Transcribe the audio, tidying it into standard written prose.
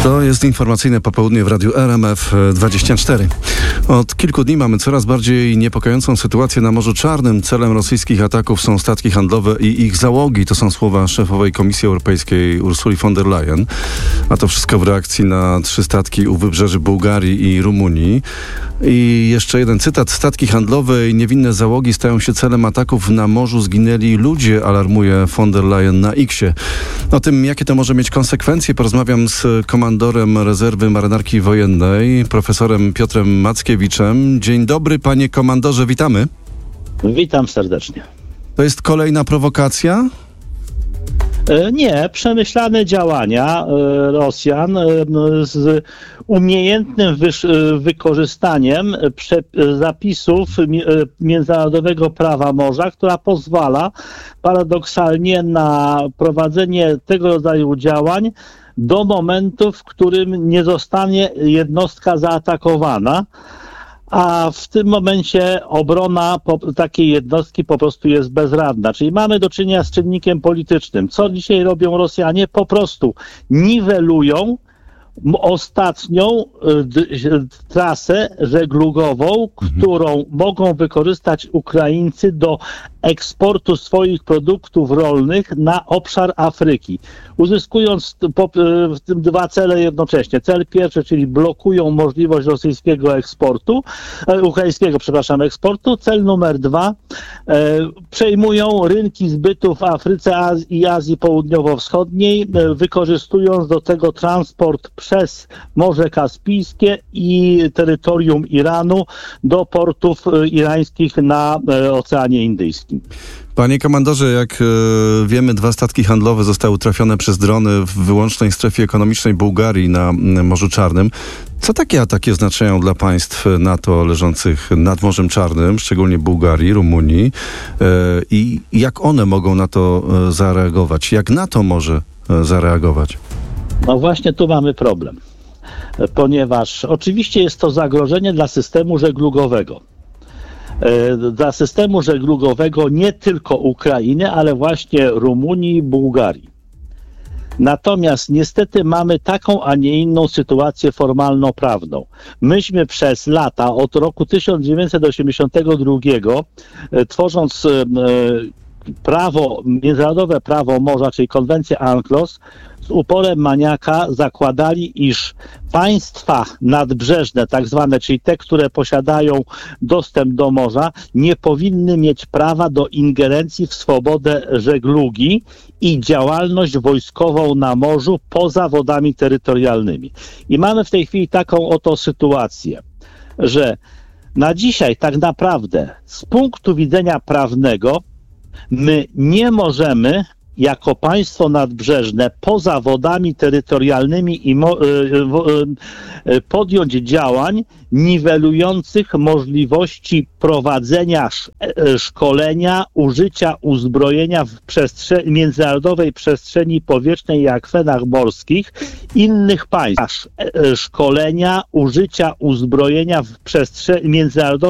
To jest informacyjne popołudnie w Radiu RMF24. Od kilku dni mamy coraz bardziej niepokojącą sytuację na Morzu Czarnym. Celem rosyjskich ataków są statki handlowe i ich załogi. To są słowa szefowej Komisji Europejskiej Ursuli von der Leyen. A to wszystko w reakcji na 3 statki u wybrzeży Bułgarii i Rumunii. I jeszcze jeden cytat. Statki handlowe i niewinne załogi stają się celem ataków. Na morzu zginęli ludzie, alarmuje von der Leyen na X-ie. O tym, jakie to może mieć konsekwencje, porozmawiam z komandorem rezerwy marynarki wojennej, profesorem Piotrem Mackiewiczem. Dzień dobry, panie komandorze, witamy. Witam serdecznie. To jest kolejna prowokacja? Nie, przemyślane działania Rosjan z umiejętnym wykorzystaniem zapisów międzynarodowego prawa morza, która pozwala paradoksalnie na prowadzenie tego rodzaju działań do momentu, w którym nie zostanie jednostka zaatakowana, a w tym momencie obrona takiej jednostki po prostu jest bezradna. Czyli mamy do czynienia z czynnikiem politycznym. Co dzisiaj robią Rosjanie? Po prostu niwelują ostatnią trasę żeglugową, którą mogą wykorzystać Ukraińcy do eksportu swoich produktów rolnych na obszar Afryki. Uzyskując w tym 2 cele jednocześnie. Cel pierwszy, czyli blokują możliwość rosyjskiego eksportu. Cel numer 2, przejmują rynki zbytu w Afryce i Azji Południowo-Wschodniej, wykorzystując do tego transport przez Morze Kaspijskie i terytorium Iranu do portów irańskich na Oceanie Indyjskim. Panie komandorze, jak wiemy, 2 statki handlowe zostały trafione przez drony w wyłącznej strefie ekonomicznej Bułgarii na Morzu Czarnym. Co takie ataki oznaczają dla państw NATO leżących nad Morzem Czarnym, szczególnie Bułgarii, Rumunii, i jak one mogą na to zareagować? Jak NATO może zareagować? No właśnie tu mamy problem, ponieważ oczywiście jest to zagrożenie dla systemu żeglugowego. Dla systemu żeglugowego nie tylko Ukrainy, ale właśnie Rumunii i Bułgarii. Natomiast niestety mamy taką, a nie inną sytuację formalno-prawną. Myśmy przez lata, od roku 1982, tworząc międzynarodowe prawo morza, czyli konwencję UNCLOS, z uporem maniaka zakładali, iż państwa nadbrzeżne, tak zwane, czyli te, które posiadają dostęp do morza, nie powinny mieć prawa do ingerencji w swobodę żeglugi i działalność wojskową na morzu poza wodami terytorialnymi. I mamy w tej chwili taką oto sytuację, że na dzisiaj tak naprawdę z punktu widzenia prawnego my nie możemy jako państwo nadbrzeżne poza wodami terytorialnymi podjąć działań niwelujących możliwości prowadzenia szkolenia, użycia uzbrojenia w międzynarodowej przestrzeni powietrznej i akwenach morskich innych państw. Szkolenia, użycia uzbrojenia w międzynarodowej